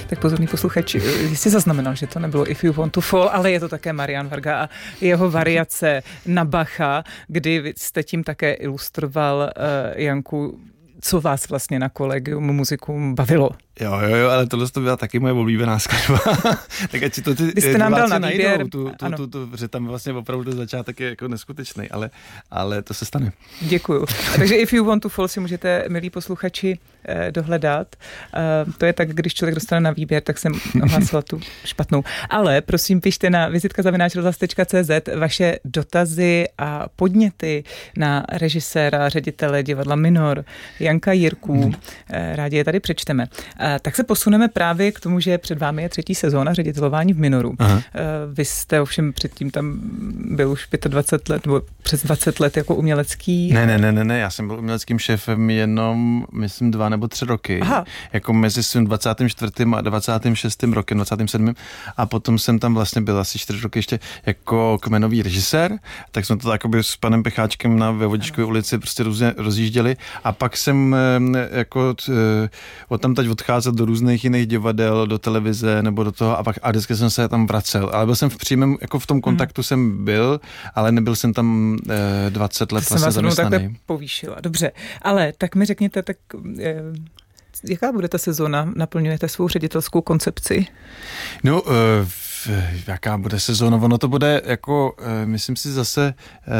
Tak pozorný posluchač jistě zaznamenal, že to nebylo If You Want to Fall, ale je to také Marián Varga a jeho variace na Bacha, kdy vy jste tím také ilustroval, Janku, co vás vlastně na Kolegium muzikum bavilo. Jo, ale tohle to byla taky moje oblíbená skladba. Tak ať si to ty jste nám dal na výběr. Že tam vlastně opravdu začátek je jako neskutečný, ale to se stane. Děkuju. Takže If You Want to Fall si můžete, milí posluchači, dohledat. To je tak, když člověk dostane na výběr, tak jsem ohlásila tu špatnou. Ale prosím, pište na vizitka@rozhlas.cz vaše dotazy a podněty na režiséra, ředitele divadla Minor, Janka Jirků. Rádi je tady přečteme. Tak se posuneme právě k tomu, že před vámi je 3. sezóna ředitelování v Minoru. Aha. Vy jste ovšem předtím tam byl už 25 let, nebo přes 20 let jako umělecký. Ne, já jsem byl uměleckým šéfem jenom, myslím, 2 nebo 3 roky. Aha. Jako mezi svým 24. a 26. rokem, 27. A potom jsem tam vlastně byl asi 4 roky ještě jako kmenový režisér, tak jsme to takoby s panem Pecháčkem ve Vodičkové ulici prostě různě rozjížděli a pak jsem jako odtamtať odcházel do různých jiných divadel, do televize nebo do toho a vždycky jsem se tam vracel. Ale byl jsem v přímém, jako v tom kontaktu jsem byl, ale nebyl jsem tam 20 let vlastně zaměstnaný. Takhle povýšila. Dobře, ale tak mi řekněte, tak jaká bude ta sezóna? Naplňujete svou ředitelskou koncepci? No, jaká bude sezóna? Ono to bude jako, myslím si zase,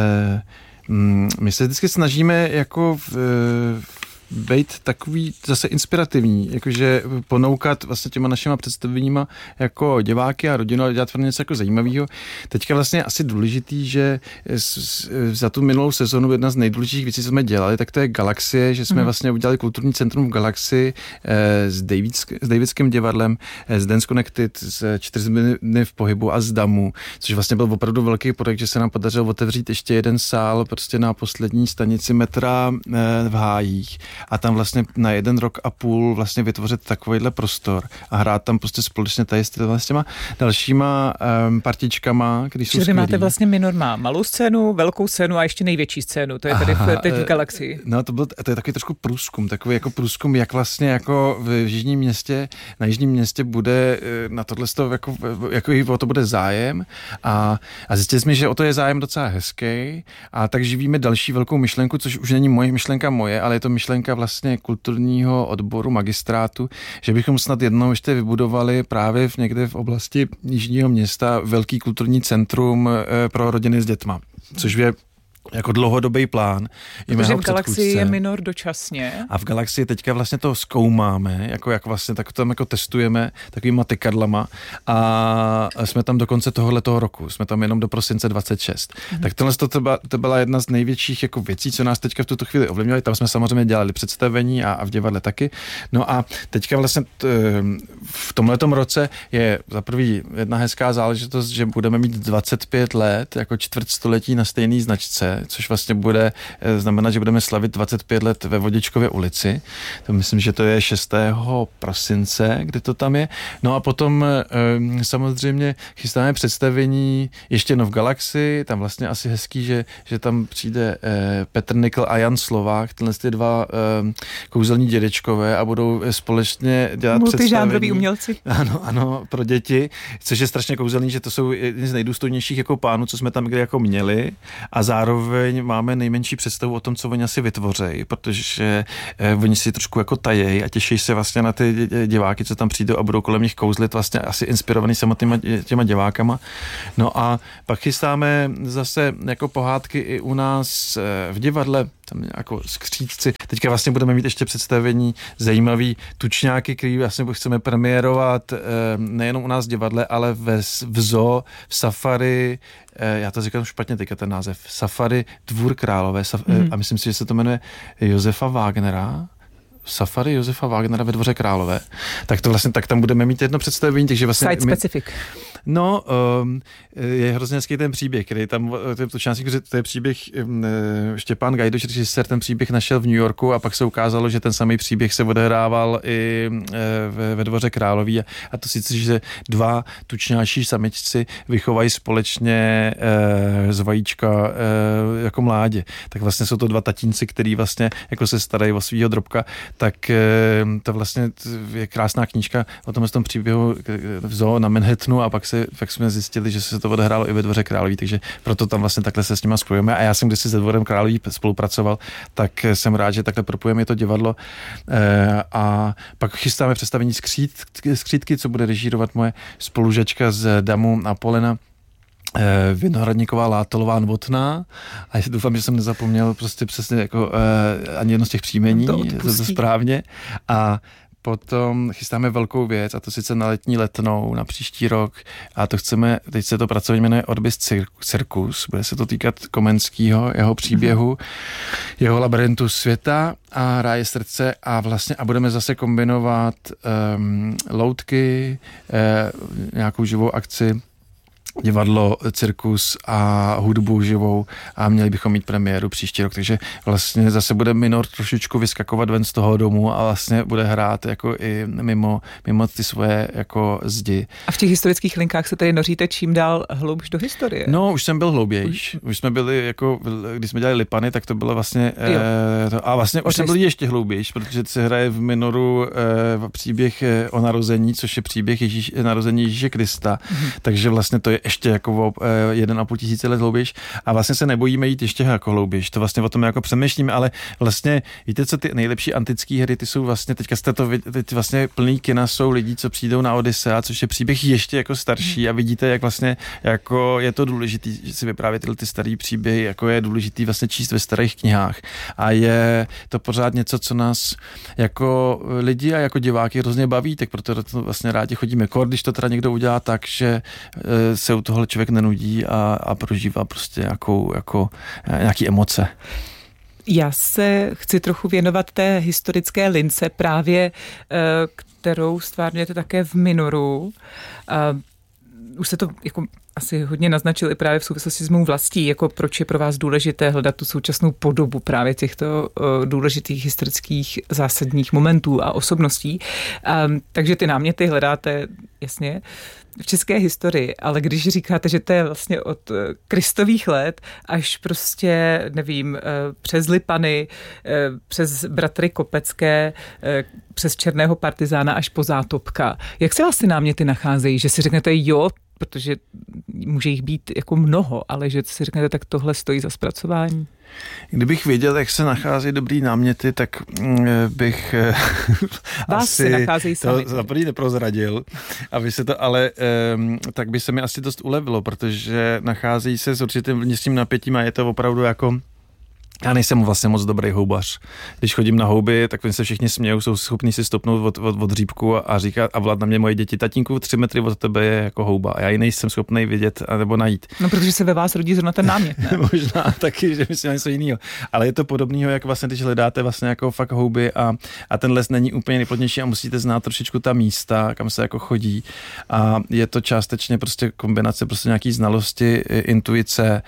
my se vždycky snažíme jako být takový zase inspirativní, jakože ponoukat vlastně těma našima představeníma jako diváky a rodinu a dělat něco jako zajímavého. Teďka vlastně asi důležitý, že za tu minulou sezonu jedna z nejdůležitějších věcí, co jsme dělali, tak to je Galaxie, že jsme vlastně udělali kulturní centrum v Galaxii s Davidským divadlem, s Dance Connected, s 4 dny v pohybu a z Damu, což vlastně byl opravdu velký projekt, že se nám podařilo otevřít ještě jeden sál prostě na poslední stanici metra v Hájích. A tam vlastně na 1 rok a půl vlastně vytvořit takovýhle prostor a hrát tam prostě společně tady s těma dalšíma partičkama, když jsou skvělý. Čili máte vlastně Minor má malou scénu, velkou scénu a ještě největší scénu, to je tady teď v Galaxii. No to je takový trošku průzkum, takový jako průzkum, jak vlastně jako v Jižním městě, na Jižním městě bude na tohle jako o to bude zájem a zjistili jsme, že o to je zájem docela hezký a tak živíme další velkou myšlenku, což už není myšlenka moje, ale je to myšlenka vlastně kulturního odboru magistrátu, že bychom snad jednou ještě vybudovali právě někde v oblasti Jižního města velký kulturní centrum pro rodiny s dětma, což je jako dlouhodobý plán. Protože v Galaxii je Minor dočasně. A v Galaxii teďka vlastně to zkoumáme, jak vlastně tak tam jako testujeme takovýma tykadlama a jsme tam do konce tohoto roku. Jsme tam jenom do prosince 26. Tak tohle to byla jedna z největších jako věcí, co nás teďka v tuto chvíli ovlivňovaly. Tam jsme samozřejmě dělali představení a v divadle taky. No a teďka vlastně v tomhletom roce je za prvý jedna hezká záležitost, že budeme mít 25 let jako čtvrtstoletí na stejné značce, což vlastně bude znamenat, že budeme slavit 25 let ve Vodičkově ulici. To myslím, že to je 6. prosince, kdy to tam je. No a potom samozřejmě chystáme představení ještě v Galaxii, tam vlastně asi hezký, že tam přijde Petr Nikl a Jan Slovák, tyhle ty 2 kouzelní dědečkové a budou společně dělat multižánroví umělci. Ano, pro děti, což je strašně kouzelný, že to jsou jedni z nejdůstojnějších jako pánů, co jsme tam kdy jako měli a zároveň máme nejmenší představu o tom, co oni asi vytvoří, protože oni si trošku jako tajejí a těší se vlastně na ty diváky, co tam přijdou a budou kolem nich kouzlit, vlastně asi inspirovaný samotnýma těma divákama. No a pak chystáme zase jako pohádky i u nás v divadle, tam jako skřídci. Teďka vlastně budeme mít ještě představení zajímavý tučňáky, který vlastně chceme premiérovat nejenom u nás v divadle, ale v zoo, v safari, já to říkám špatně teďka ten název, Safari Dvůr Králové a myslím si, že se to jmenuje Josefa Wagnera. Safari Josefa Wagnera ve Dvoře Králové. Tak to vlastně, tak tam budeme mít jedno představení, takže vlastně... Site specific. No, je hrozně hezký ten příběh, který tam, to je příběh Štěpán Gajdoš, režisér, ten příběh našel v New Yorku a pak se ukázalo, že ten samý příběh se odehrával i ve Dvoře Králový a to sice, že 2 tučňáčí samičci vychovají společně z vajíčka jako mládě. Tak vlastně jsou to 2 tatínci, který vlastně jako se starají o svýho drobka. tak to vlastně je krásná knížka o tom příběhu v zoo na Manhattanu a pak jsme zjistili, že se to odehrálo i ve Dvoře Králový, takže proto tam vlastně takhle se s nima spojujeme a já jsem kdysi se Dvorem Králový spolupracoval, tak jsem rád, že takhle propojeme to divadlo a pak chystáme představení Skřítky, co bude režírovat moje spolužačka z Damu a Polena, Vinohradníková, Látolová, Novotná a doufám, že jsem nezapomněl prostě přesně jako ani jedno z těch příjmení, to správně a potom chystáme velkou věc a to sice na letní Letnou, na příští rok a to chceme, teď se to pracovně jmenuje Orbis Circus, bude se to týkat Komenskýho, jeho příběhu, jeho labyrintu světa a Ráje srdce a vlastně a budeme zase kombinovat loutky, nějakou živou akci, divadlo, cirkus a hudbu živou a měli bychom mít premiéru příští rok, takže vlastně zase bude Minor trošičku vyskakovat ven z toho domu a vlastně bude hrát jako i mimo ty svoje jako zdi. A v těch historických linkách se tady noříte čím dál hloubš do historie? No, už jsem byl hloubějš. Už jsme byli jako, když jsme dělali Lipany, tak to bylo vlastně a vlastně už jsem byl ještě hloubějš, protože se hraje v Minoru příběh o narození, což je příběh narození Ježíše Krista, takže vlastně to je ještě jako 1,5 tisíce let hloubějš a vlastně se nebojíme jít ještě jako hloubějš. To vlastně o tom jako přemýšlíme, ale vlastně víte, co ty nejlepší antické hry, ty jsou vlastně, teď vlastně plný kina jsou lidí, co přijdou na Odyssea, což je příběh ještě jako starší a vidíte, jak vlastně jako je to důležitý, že si vyprávět ty starý příběhy, jako je důležitý vlastně číst ve starých knihách a je to pořád něco, co nás jako lidi a jako diváky hrozně baví, tak proto to vlastně rádi chodíme. Když to teda někdo udělá tak, že se u tohle člověk nenudí a prožívá prostě jako nějaký emoce. Já se chci trochu věnovat té historické lince právě, kterou stvárňujete také v Minoru. Už se to jako asi hodně naznačil i právě v souvislosti s mou vlastí, jako proč je pro vás důležité hledat tu současnou podobu právě těchto důležitých historických zásadních momentů a osobností. Takže ty náměty hledáte jasně v české historii, ale když říkáte, že to je vlastně od Kristových let až prostě, nevím, přes Lipany, přes bratry Kopecké, přes Černého partizána až po Zátopka. Jak se vlastně náměty nacházejí? Že si řeknete jo, protože může jich být jako mnoho, ale že si řeknete, tak tohle stojí za zpracování? Kdybych věděl, jak se nachází dobrý náměty, tak bych asi to za první neprozradil, aby se to, ale tak by se mi asi dost ulevilo, protože nachází se s určitým vnitřním napětím a je to opravdu jako já nejsem vlastně moc dobrý houbař. Když chodím na houby, tak oni se všichni smějou, jsou schopní si stopnout od hříbku a říkat a volat na mě moje děti, tatínku 3 metry od tebe je jako houba. A já ji nejsem schopný vidět nebo najít. No, protože se ve vás rodí zrovna ten námět, ne? Možná taky, že myslím něco jiného. Ale je to podobného, jak vlastně, když hledáte vlastně jako fakt houby a ten les není úplně nejplodnější a musíte znát trošičku ta místa, kam se jako chodí. A je to částečně prostě kombinace prostě nějaký znalosti, intuice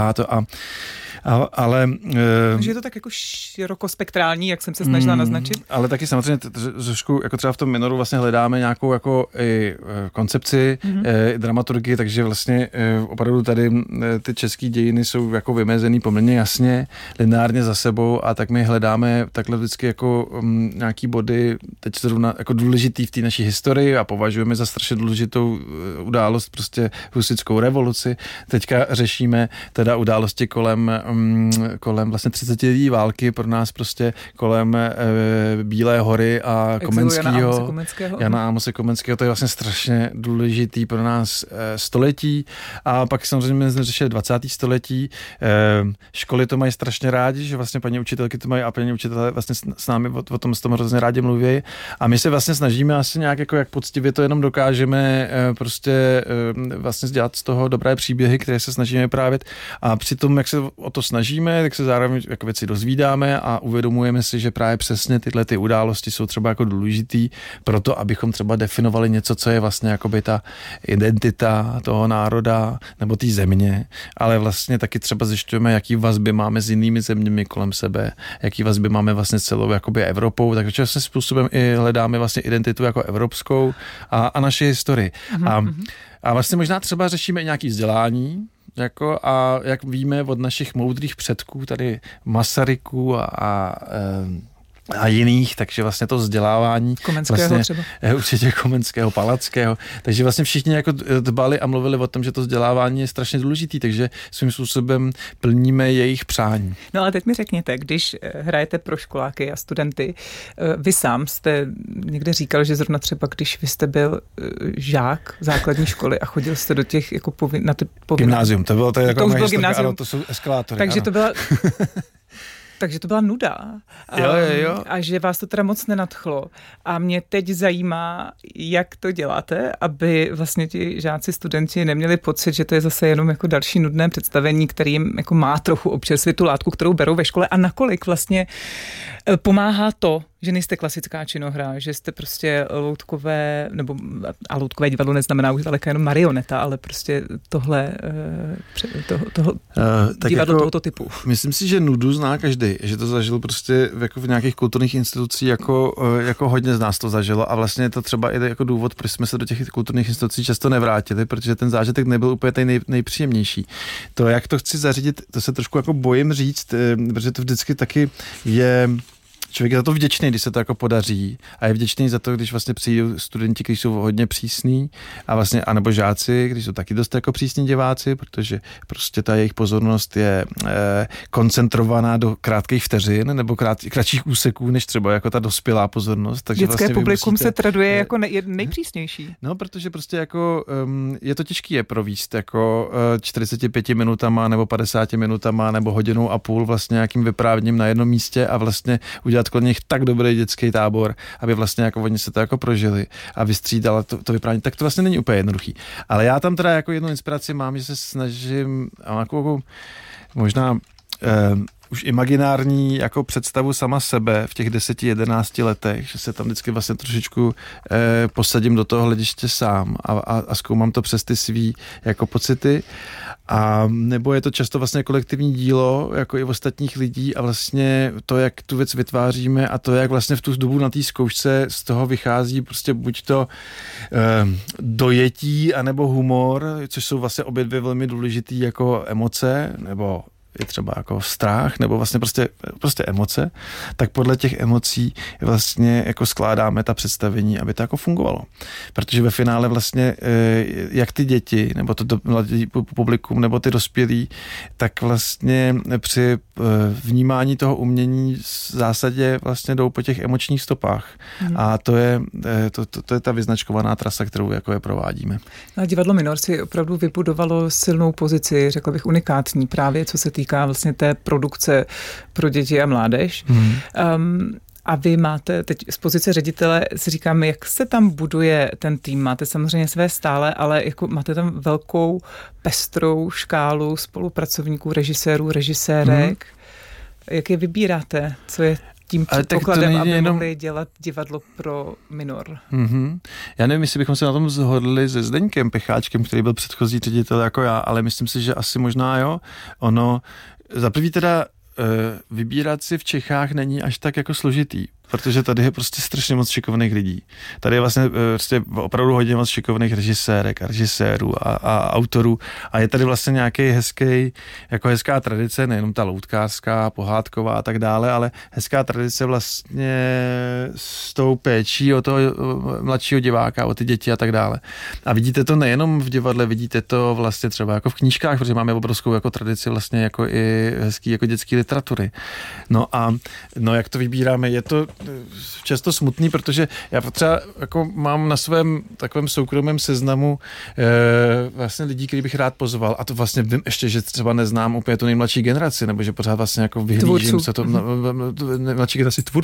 ale takže je to tak jako širokospektrální, jak jsem se snažila naznačit. Ale taky samozřejmě trošku, jako třeba v tom Minoru vlastně hledáme nějakou jako i koncepci, dramaturgii, takže vlastně opravdu tady ty české dějiny jsou jako vymezený poměrně jasně, lineárně za sebou a tak my hledáme takhle vždycky jako nějaký body, teď zrovna jako důležitý v té naší historii a považujeme za strašně důležitou událost prostě husitskou revoluci. Teďka řešíme teda události kolem vlastně 30letí války pro nás prostě kolem Bílé hory a Komenského. Jana Amose Komenského, to je vlastně strašně důležitý pro nás století a pak samozřejmě jsme řešili 20. století. Školy to mají strašně rádi, že vlastně paní učitelky to mají a paní učitelé vlastně s námi o tom hrozně rádi mluví a my se vlastně snažíme asi nějak jako jak poctivě to jenom dokážeme prostě vlastně dělat z toho dobré příběhy, které se snažíme vyprávět a přitom, jak se o to snažíme, tak se zároveň jako věci dozvídáme a uvědomujeme si, že právě přesně tyhle ty události jsou třeba jako důležitý pro to, abychom třeba definovali něco, co je vlastně jakoby ta identita toho národa nebo té země, ale vlastně taky třeba zjišťujeme, jaký vazby máme s jinými zeměmi kolem sebe, jaký vazby máme vlastně celou jakoby Evropou, takže časným způsobem i hledáme vlastně identitu jako evropskou a naši historii. A vlastně možná třeba řešíme i nějaké vzdělání, jako a jak víme od našich moudrých předků, tady Masaryku a a jiných, takže vlastně to vzdělávání Komenského vlastně, třeba. Určitě Komenského, Palackého, takže vlastně všichni jako dbali a mluvili o tom, že to vzdělávání je strašně důležitý, takže svým způsobem plníme jejich přání. No ale teď mi řekněte, když hrajete pro školáky a studenty, vy sám jste někde říkal, že zrovna třeba, když vy jste byl žák základní školy a chodil jste do těch jako na ty gymnázium, to bylo to jako to už bylo gymnázium. Ano, to jsou eskalátory. Takže ano. to byla... Takže to byla nuda. Jo. A že vás to teda moc nenadchlo. A mě teď zajímá, jak to děláte, aby vlastně ti žáci, studenti neměli pocit, že to je zase jenom jako další nudné představení, který jim jako má trochu občerstvit tu látku, kterou berou ve škole a nakolik vlastně pomáhá to, že nejste klasická činohra, že jste prostě loutkové, a loutkové divadlo neznamená už daleka jenom marioneta, ale prostě tohle divadlo jako, tohoto typu. Myslím si, že nudu zná každý, že to zažil prostě jako v nějakých kulturních institucích, jako hodně z nás to zažilo a vlastně je to třeba i jako důvod, proč jsme se do těch kulturních institucí často nevrátili, protože ten zážitek nebyl úplně ten nejpříjemnější. To, jak to chci zařídit, to se trošku jako bojím říct, protože to vždycky taky je... Člověk je za to vděčný, když se to jako podaří a je vděčný za to, když vlastně přijdou studenti, kteří jsou hodně přísní a vlastně, anebo žáci, kteří jsou taky dost jako přísní diváci, protože prostě ta jejich pozornost je koncentrovaná do krátkých vteřin nebo kratších úseků, než třeba jako ta dospělá pozornost. Takže dětské vlastně publikum se traduje jako nejpřísnější. No, protože prostě jako je to těžké je províst jako 45 minutama nebo 50 minutama nebo hodinou a půl vlastně nějakým vyprávěním na jednom místě a vlastně udělat kolem nich tak dobrý dětský tábor, aby vlastně jako oni se to jako prožili a vystřídala to vyprávění, tak to vlastně není úplně jednoduchý. Ale já tam teda jako jednu inspiraci mám, že se snažím jako možná už imaginární jako představu sama sebe v těch 10-11 letech, že se tam vždycky vlastně trošičku posadím do toho hlediště sám a zkoumám to přes ty svý jako pocity. A nebo je to často vlastně kolektivní dílo, jako i ostatních lidí a vlastně to, jak tu věc vytváříme a to, jak vlastně v tu dobu na té zkoušce z toho vychází prostě buď to dojetí, anebo humor, což jsou vlastně obě dvě velmi důležitý jako emoce, nebo je třeba jako strach, nebo vlastně prostě emoce, tak podle těch emocí vlastně jako skládáme ta představení, aby to jako fungovalo. Protože ve finále vlastně jak ty děti, nebo to mladí publikum, nebo ty dospělí, tak vlastně při vnímání toho umění v zásadě vlastně jdou po těch emočních stopách. A to je ta vyznačkovaná trasa, kterou jako je provádíme. A divadlo Minor si opravdu vybudovalo silnou pozici, řekla bych unikátní, právě co se týká vlastně té produkce pro děti a mládež. A vy máte teď z pozice ředitele, si říkám, jak se tam buduje ten tým? Máte samozřejmě své stále, ale jako máte tam velkou pestrou škálu spolupracovníků, režisérů, režisérek. Jak je vybíráte? Co je tím předpokladem, aby mohli dělat divadlo pro Minor? Já nevím, jestli bychom se na tom shodli se Zdeňkem Pecháčkem, který byl předchozí ředitel jako já, ale myslím si, že asi možná jo. Ono, za prvý teda vybírat si v Čechách není až tak jako složitý, protože tady je prostě strašně moc šikovných lidí. Tady je vlastně prostě opravdu hodně moc šikovných režisérek a režisérů a autorů a je tady vlastně nějaký hezká tradice, nejenom ta loutkářská, pohádková a tak dále, ale hezká tradice vlastně s tou péčí o toho mladšího diváka, o ty děti a tak dále. A vidíte to nejenom v divadle, vidíte to vlastně třeba jako v knížkách, protože máme obrovskou jako tradici vlastně jako i hezký jako dětský literatury. No jak to vybíráme, je to často smutný, protože já třeba jako mám na svém takovém soukromém seznamu vlastně lidí, který bych rád pozval a to vlastně vím ještě, že třeba neznám úplně tu nejmladší generaci, nebo že pořád vlastně jako vyhlížím se to mladší generaci tvůrců.